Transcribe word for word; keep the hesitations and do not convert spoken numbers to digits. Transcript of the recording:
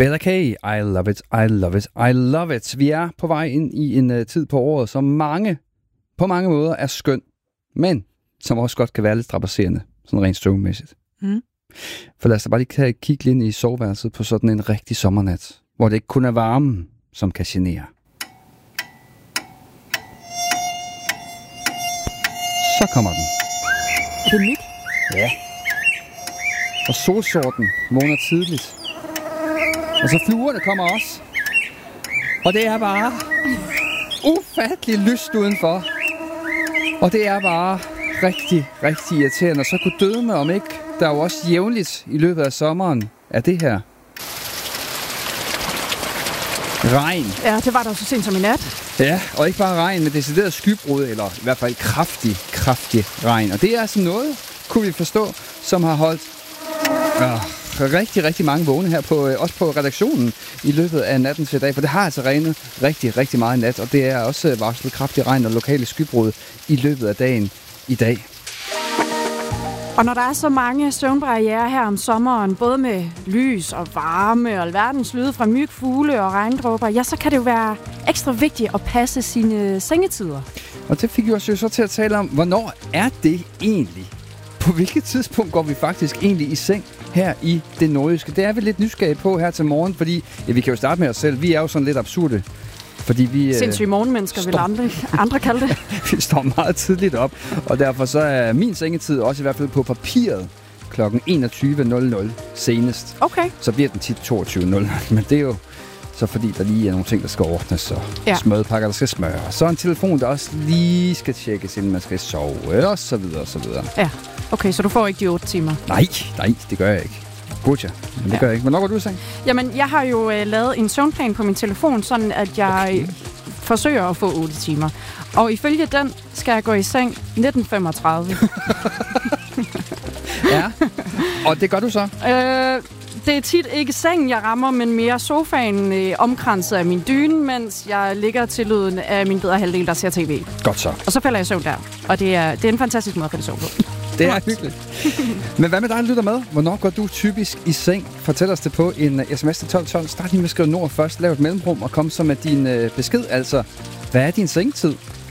Bella K, I love it, I love it, I love it. Vi er på vej ind i en uh, tid på året, som mange, på mange måder er skøn, men som også godt kan være lidt strapasserende, sådan rent søvnmæssigt. Mm. For lad os da bare lige kigge ind i soveværelset på sådan en rigtig sommernat, hvor det ikke kun er varmen, som kan genere. Så kommer den. Er det myg? Ja. Og solsorten vågner tidligt. Og så fluerne kommer også. Og det er bare ufattelig lyst udenfor. Og det er bare rigtig, rigtig irriterende. Og så kunne døde med, om ikke der er jo også jævnligt i løbet af sommeren af det her. Regn. Ja, det var der så sent som i nat. Ja, og ikke bare regn, men decideret skybrud, eller i hvert fald kraftig, kraftig regn. Og det er altså noget, kunne vi forstå, som har holdt øh, rigtig, rigtig mange vågne her, på, øh, også på redaktionen i løbet af natten til i dag. For det har altså regnet rigtig, rigtig meget i nat, og det er også varslet kraftig regn og lokale skybrud i løbet af dagen i dag. Og når der er så mange søvnbarrierer her om sommeren, både med lys og varme og alverdens lyde fra myg, fugle og regndråber, ja, så kan det jo være ekstra vigtigt at passe sine sengetider. Og det fik jo os jo så til at tale om, hvornår er det egentlig? På hvilket tidspunkt går vi faktisk egentlig i seng her i det nordjyske? Det er vi lidt nysgerrige på her til morgen, fordi ja, vi kan jo starte med os selv. Vi er jo sådan lidt absurde. Fordi vi, sindssyge morgenmennesker, står, vil andre, andre kalde det. Vi står meget tidligt op, og derfor så er min sengetid også i hvert fald på papiret klokken enogtyve nul nul senest. Okay. Så bliver den tit toogtyve nul nul, men det er jo så fordi, der lige er nogle ting, der skal ordnes, og ja. Smørpakker, der skal smøre. Så en telefon, der også lige skal tjekkes, inden man skal sove, og så videre, og så videre. Ja, okay, så du får ikke de otte timer? Nej, nej, det gør jeg ikke. Godt ja, men det ja. gør jeg ikke. Hvornår går du i seng? Jamen, jeg har jo øh, lavet en søvnplan på min telefon, sådan at jeg okay. forsøger at få otte timer. Og ifølge den skal jeg gå i seng nitten femogtredive. Ja, og det gør du så? Øh, det er tit ikke sengen, jeg rammer, men mere sofaen øh, omkranset af min dyne, mens jeg ligger til lyden af min bedre halvdel, der ser tv. Godt så. Og så falder jeg i søvn der. Og det er, det er en fantastisk måde at falde i søvn på. Det er hyggeligt. Men hvad med dig, der lytter med? Hvornår går du typisk i seng? Fortæl os det på en sms til tolv tolv. Start lige med at skrive nord først. Lav et mellemrum og kom så med din øh, besked. Altså, hvad er din sengetid?